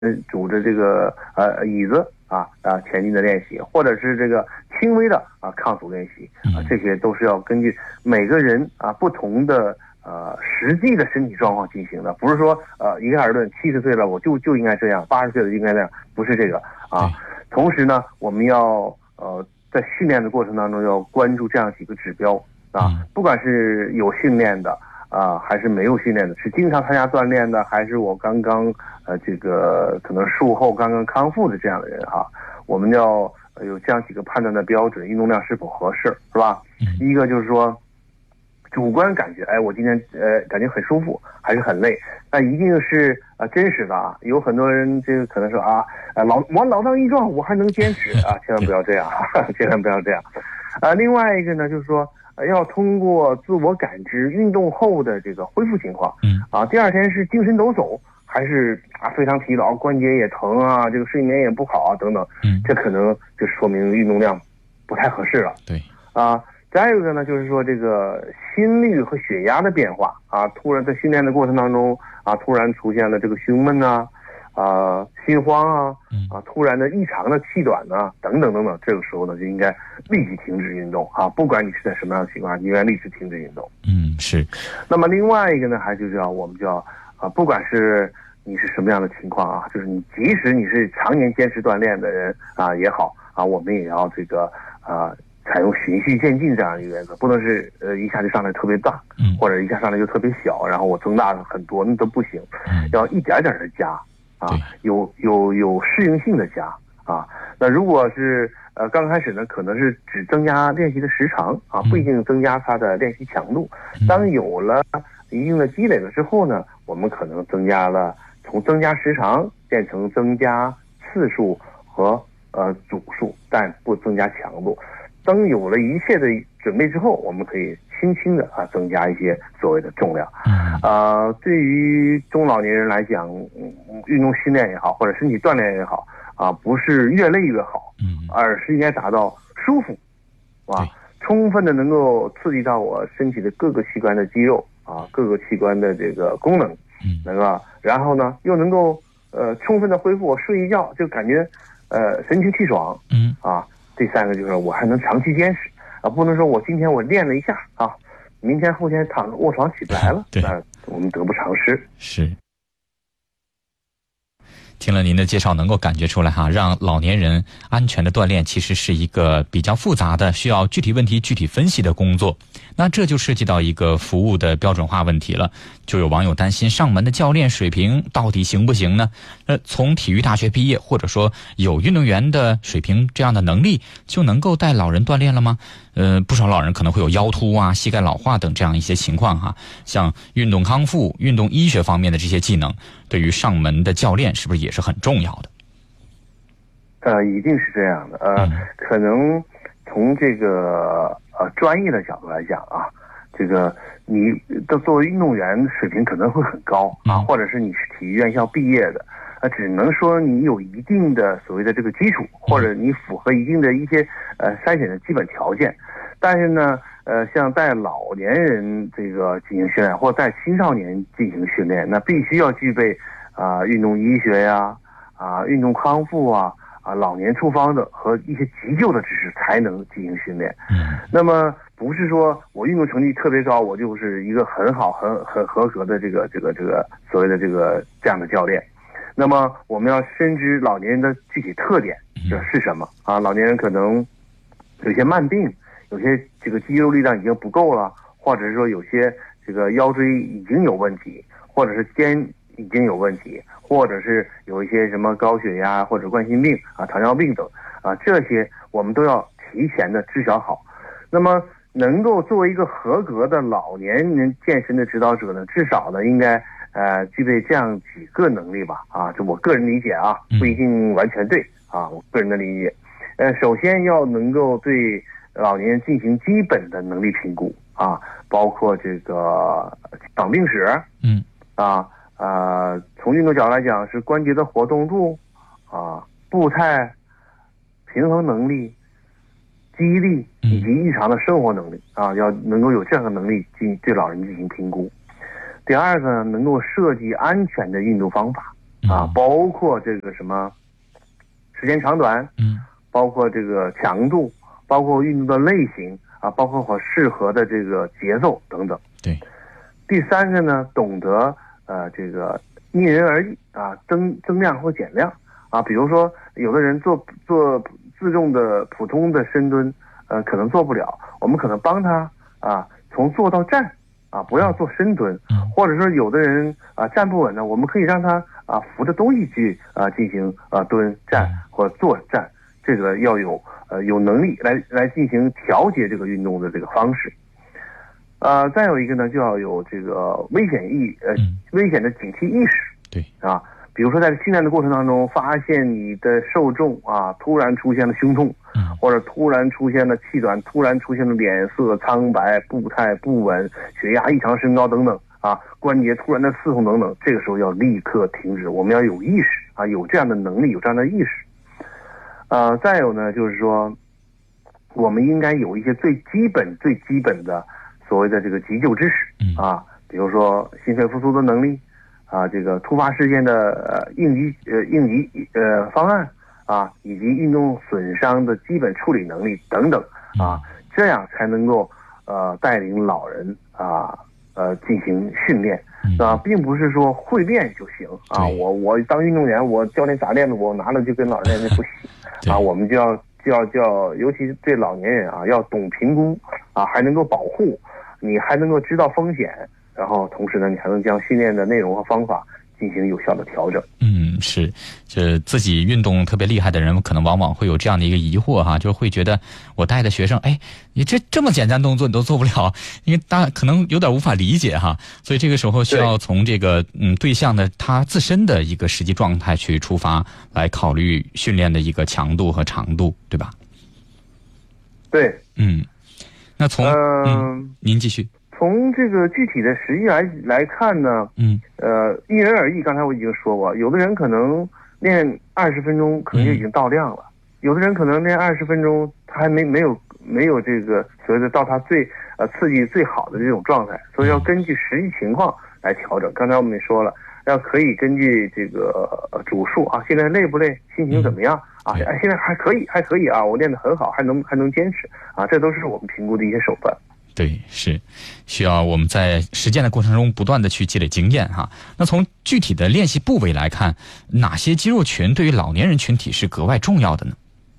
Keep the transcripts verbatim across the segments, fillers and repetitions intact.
拄着这个呃椅子啊啊前进的练习，或者是这个轻微的啊抗阻练习啊，这些都是要根据每个人啊不同的呃实际的身体状况进行的，不是说呃一概而论，七十岁了我就就应该这样，八十岁了就应该这样，不是这个啊。同时呢，我们要呃在训练的过程当中要关注这样几个指标啊，不管是有训练的啊，还是没有训练的，是经常参加锻炼的，还是我刚刚呃这个可能术后刚刚康复的这样的人哈，我们要有这样几个判断的标准，运动量是否合适，是吧？一个就是说主观感觉，哎，我今天呃感觉很舒服，还是很累，那一定是啊、呃、真实的啊。有很多人这个可能说啊，呃老我老当益壮，我还能坚持啊，千万不要这样，千万不要这样。啊、呃，另外一个呢，就是说。要通过自我感知运动后的这个恢复情况，嗯啊，第二天是精神抖擞，还是啊非常疲劳，关节也疼啊，这个睡眠也不好啊等等，嗯，这可能就说明运动量不太合适了。 对啊，再有一个呢，就是说这个心率和血压的变化啊，突然在训练的过程当中啊，突然出现了这个胸闷啊。啊，心慌啊，啊，突然的异常的气短啊，等等等等，这个时候呢就应该立即停止运动啊！不管你是在什么样的情况下，你应该立即停止运动。 嗯，是。 那么另外一个呢，还就是要我们就要啊，不管是你是什么样的情况啊，就是你即使你是常年坚持锻炼的人啊也好啊，我们也要这个啊。采用循序渐进这样一个原则，不能是呃一下就上来特别大，嗯，或者一下上来就特别小，然后我增大了很多，那都不行，嗯，要一点点的加啊，有有有适应性的加啊。那如果是呃刚开始呢，可能是只增加练习的时长啊，不一定增加它的练习强度。当有了一定的积累了之后呢，我们可能增加了从增加时长变成增加次数和呃组数，但不增加强度。当有了一切的准备之后，我们可以轻轻的啊增加一些所谓的重量。呃，对于中老年人来讲，嗯，运动训练也好，或者身体锻炼也好，啊，不是越累越好，嗯，而是应该达到舒服，啊，充分的能够刺激到我身体的各个器官的肌肉啊，各个器官的这个功能，嗯，能够，然后呢又能够呃充分的恢复，我睡一觉就感觉呃神清气爽，嗯啊。第三个就是我还能长期坚持啊，不能说我今天我练了一下啊，明天后天躺着卧床起不来了， 对， 那我们得不偿失。 是。听了您的介绍，能够感觉出来哈，让老年人安全的锻炼其实是一个比较复杂的，需要具体问题具体分析的工作。那这就涉及到一个服务的标准化问题了。就有网友担心上门的教练水平到底行不行呢？呃，从体育大学毕业，或者说有运动员的水平这样的能力，就能够带老人锻炼了吗？呃，不少老人可能会有腰突啊、膝盖老化等这样一些情况哈。像运动康复、运动医学方面的这些技能，对于上门的教练是不是也是很重要的？ 呃，一定是这样的。呃，嗯、可能从这个呃专业的角度来讲啊，这个你的作为运动员水平可能会很高啊，嗯、或者是你是体育院校毕业的。呃，只能说你有一定的所谓的这个基础，或者你符合一定的一些呃筛选的基本条件，但是呢，呃，像带老年人这个进行训练，或者带青少年进行训练，那必须要具备啊、呃、运动医学呀、啊、呃、运动康复啊、啊、呃、老年处方的和一些急救的知识才能进行训练。嗯，那么不是说我运动成绩特别高，我就是一个很好、很很合格的这个这个这个所谓的这个这样的教练。那么我们要深知老年人的具体特点这是什么啊？老年人可能有些慢病，有些这个肌肉力量已经不够了，或者是说有些这个腰椎已经有问题，或者是肩已经有问题，或者是有一些什么高血压或者冠心病啊、糖尿病等啊，这些我们都要提前的知晓好。那么能够作为一个合格的老年人健身的指导者呢，至少呢应该呃，具备这样几个能力吧，啊，这我个人理解啊，不一定完全对啊，我个人的理解。呃，首先要能够对老年人进行基本的能力评估啊，包括这个长病史，嗯，啊，呃，从运动角度来讲是关节的活动度啊、步态、平衡能力、记忆力以及日常的生活能力啊，要能够有这样的能力进对老人进行评估。第二个呢，能够设计安全的运动方法啊，包括这个什么时间长短， 嗯， 包括这个强度，包括运动的类型啊，包括我适合的这个节奏等等。 对。 第三个呢，懂得呃这个因人而异啊，增增量或减量啊。比如说，有的人做做自重的普通的深蹲，呃，可能做不了，我们可能帮他啊，从坐到站啊，不要做深蹲，或者说有的人啊站不稳呢，我们可以让他啊扶着东西去啊进行啊蹲站或坐站，这个要有呃有能力来来进行调节这个运动的这个方式。呃，再有一个呢，就要有这个危险意呃危险的警惕意识。 对啊，比如说在训练的过程当中，发现你的受众啊突然出现了胸痛，或者突然出现了气短，突然出现了脸色苍白、步态不稳、血压异常升高等等啊，关节突然的刺痛等等，这个时候要立刻停止，我们要有意识啊，有这样的能力，有这样的意识。呃，再有呢，就是说，我们应该有一些最基本、最基本的所谓的这个急救知识啊，比如说心肺复苏的能力啊，这个突发事件的呃应急呃应急呃方案啊，以及运动损伤的基本处理能力等等啊，这样才能够呃带领老人啊呃进行训练啊，并不是说会练就行啊。我我当运动员，我教练咋练的，我拿了就跟老人练，那不行啊。我们就要就要叫，尤其是对老年人啊，要懂评估啊，还能够保护。你还能够知道风险，然后同时呢，你还能将训练的内容和方法进行有效的调整。 嗯，是，这自己运动特别厉害的人，可能往往会有这样的一个疑惑哈，就会觉得我带的学生，哎，你这这么简单动作你都做不了，因为大可能有点无法理解哈，所以这个时候需要从这个嗯对象的他自身的一个实际状态去出发，来考虑训练的一个强度和长度，对吧？ 对， 嗯。那从嗯、 呃，您继续。 从这个具体的实际来来看呢， 嗯， 呃，因人而异。刚才我已经说过，有的人可能练二十分钟，可能就已经到量了；嗯、有的人可能练二十分钟，他还没没有没有这个所谓的到他最呃刺激最好的这种状态，所以要根据实际情况来调整。刚才我们也说了，要可以根据这个呃主数啊，现在累不累，心情怎么样？嗯啊，哎，现在还可以，还可以啊，我练得很好，还能还能坚持啊，这都是我们评估的一些手段。 对，是需要我们在实践的过程中不断的去积累经验哈。那从具体的练习部位来看，哪些肌肉群对于老年人群体是格外重要的呢？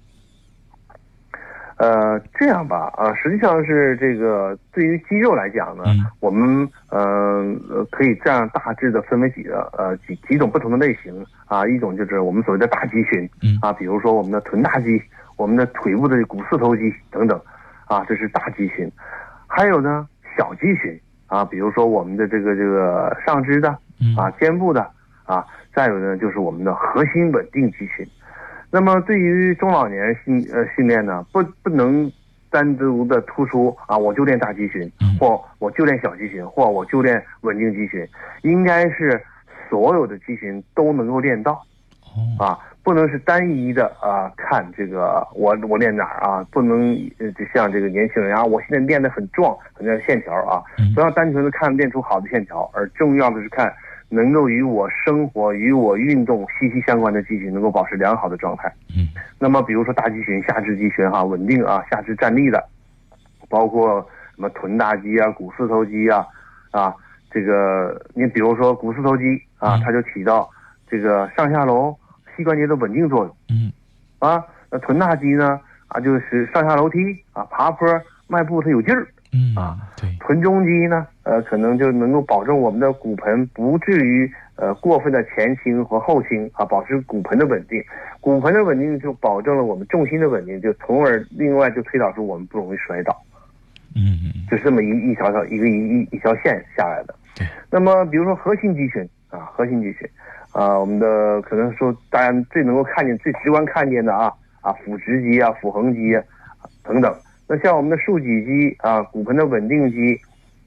呃，这样吧，呃，实际上是这个对于肌肉来讲呢，嗯、我们呃可以这样大致的分为几个呃几几种不同的类型啊，一种就是我们所谓的大肌群，嗯啊，比如说我们的臀大肌、我们的腿部的股四头肌等等，啊，这是大肌群。还有呢小肌群啊，比如说我们的这个这个上肢的啊、肩部的啊，再有呢就是我们的核心稳定肌群。那么对于中老年人训呃训练呢，不不能单独的突出啊，我就练大肌群，或我就练小肌群，或我就练稳定肌群，应该是所有的肌群都能够练到，啊，不能是单一的啊看这个我我练哪儿啊，不能呃就像这个年轻人啊，我现在练得很壮，很像线条啊，不要单纯的看练出好的线条，而重要的是看能够与我生活、与我运动息息相关的肌群能够保持良好的状态。嗯，那么比如说大肌群、下肢肌群哈，稳定啊，下肢站立的，包括什么臀大肌啊、股四头肌啊，啊，这个你比如说股四头肌啊，它就起到这个上下楼膝关节的稳定作用。嗯，啊，那臀大肌呢啊，就是上下楼梯啊、爬坡、迈步它有劲儿。 嗯啊，对， 臀中肌呢，呃，可能就能够保证我们的骨盆不至于呃过分的前倾和后倾啊，保持骨盆的稳定。骨盆的稳定就保证了我们重心的稳定，就从而另外就推导出我们不容易摔倒。 嗯嗯， 就是这么一一条条一个一一一条线下来的。 对。那么比如说核心肌群啊，核心肌群啊，我们的可能说大家最能够看见、最直观看见的啊啊，腹直肌啊、腹横肌啊等等。那像我们的竖脊肌啊、骨盆的稳定肌，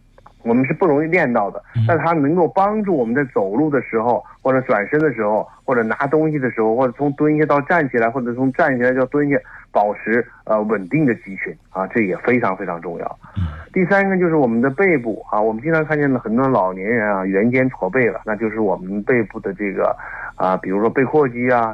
我们是不容易练到的，但它能够帮助我们在走路的时候，或者转身的时候，或者拿东西的时候，或者从蹲下到站起来，或者从站起来到蹲下，保持呃稳定的肌群啊，这也非常非常重要。第三个就是我们的背部啊，我们经常看见了很多老年人啊圆肩驼背了，那就是我们背部的这个啊，比如说背阔肌啊。